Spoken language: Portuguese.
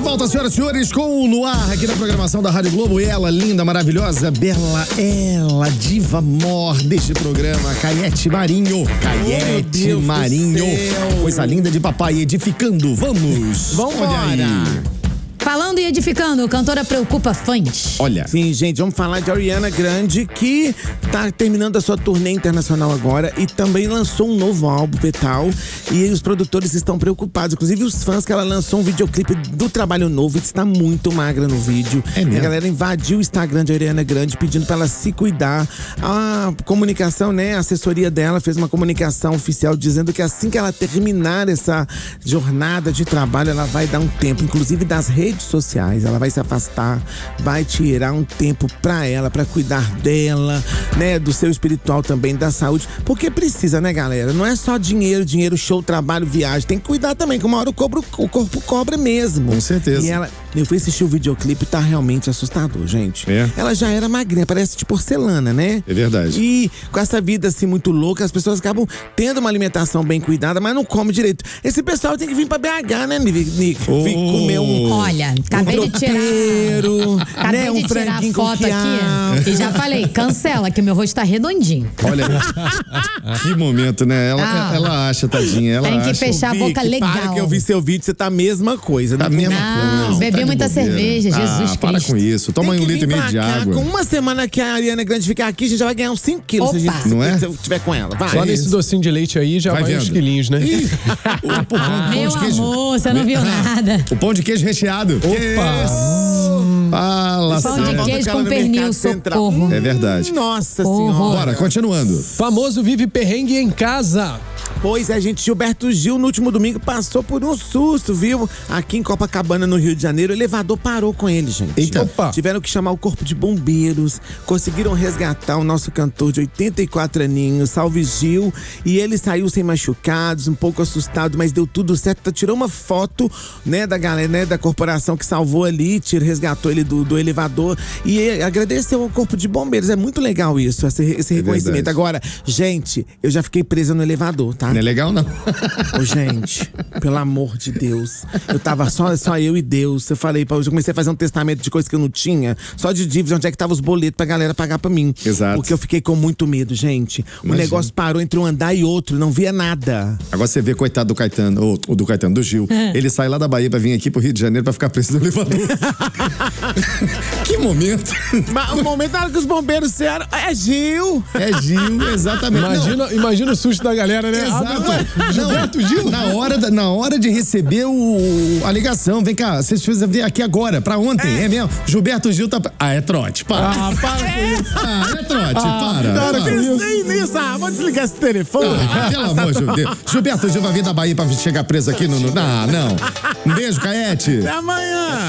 volta, senhoras e senhores, com o Noir aqui na programação da Rádio Globo. Ela, linda, maravilhosa, bela, ela, diva mor deste programa, Caiete Marinho. Caiete Marinho. Coisa linda de papai, edificando. Vamos. Vambora. Falando e edificando, cantora preocupa fãs. Olha. Sim, gente, vamos falar de Ariana Grande, que tá terminando a sua turnê internacional agora e também lançou um novo álbum, Petal. E os produtores estão preocupados, inclusive os fãs, que ela lançou um videoclipe do trabalho novo e está muito magra no vídeo. É mesmo? E a galera invadiu o Instagram de Ariana Grande pedindo pra ela se cuidar. A comunicação, né, a assessoria dela fez uma comunicação oficial dizendo que assim que ela terminar essa jornada de trabalho, ela vai dar um tempo, inclusive das redes sociais, ela vai se afastar, vai tirar um tempo pra ela, pra cuidar dela, né, do seu espiritual também, da saúde, porque precisa, né, galera? Não é só dinheiro, show, trabalho, viagem, tem que cuidar também, que uma hora o corpo cobra mesmo. Com certeza. E eu fui assistir o videoclipe, tá realmente assustador, gente. É. Ela já era magrinha, parece de porcelana, né? É verdade. E com essa vida assim muito louca, as pessoas acabam tendo uma alimentação bem cuidada, mas não comem direito. Esse pessoal tem que vir pra BH, né, Nick? Vir comer Olha, acabei de tirar. Acabei né, um de tirar a franguinho com foto quiabo. aqui. E já falei, cancela, que o meu rosto tá redondinho. Olha, que momento, né? Ela acha, tadinha. Ela Tem que acha. fechar a boca Vicky, legal. para que eu vi seu vídeo, você tá a mesma coisa. Tá a mesma Não, coisa. bebi Tá de muita bobeira. cerveja, Jesus para Cristo. com isso. Toma Tem um que litro e vir meio de pra cá. água. Com uma semana que a Ariana Grande ficar aqui, a gente já vai ganhar uns 5 quilos. Opa. Não é? Se eu tiver com ela. Vai. Só nesse docinho de leite aí já Vai vai uns vendo. quilinhos, né? O pão Meu de queijo. amor, você não viu nada. O pão de queijo recheado. Opa! Fala Pão de sério. queijo Aquela com no pernil, Mercado Central. socorro. É verdade. Nossa Horror. senhora. Bora, continuando. Famoso vive perrengue em casa. Pois é, gente, Gilberto Gil no último domingo passou por um susto, viu? Aqui em Copacabana, no Rio de Janeiro, o elevador parou com ele, gente. Eita. Opa. Tiveram que chamar o corpo de bombeiros, conseguiram resgatar o nosso cantor de 84 aninhos, Salve Gil, e ele saiu sem machucados, um pouco assustado, mas deu tudo certo. Tirou uma foto, né, da galera, né, da corporação que salvou ali, resgatou ele do elevador e agradeceu ao corpo de bombeiros. É muito legal isso, esse reconhecimento. verdade. Agora, gente, eu já fiquei presa no elevador, tá? Não é legal, não? Ô, gente, pelo amor de Deus. Eu tava só eu e Deus. Eu falei, eu comecei a fazer um testamento de coisa que eu não tinha. Só de dívida, onde é que tava os boletos pra galera pagar pra mim. Exato. Porque eu fiquei com muito medo, gente. O Imagina. negócio parou entre um andar e outro, não via nada. Agora você vê, coitado do Caetano, ou do Caetano, do Gil. Ele sai lá da Bahia pra vir aqui pro Rio de Janeiro pra ficar preso no elevador. Que momento. Mas o momento na hora que os bombeiros disseram, é Gil. É Gil, exatamente. Imagina o susto da galera, né? Exato. Gilberto Gil. Na hora de receber a ligação, vem cá, vocês precisam vir aqui agora, pra ontem, é mesmo? Gilberto Gil tá... é trote, para. Para com isso. É trote, para. Pensei nisso. Vou desligar esse telefone. Pelo amor de Deus. Gilberto Gil vai vir da Bahia pra chegar preso aqui no... Não. Um beijo, Caete. Até amanhã.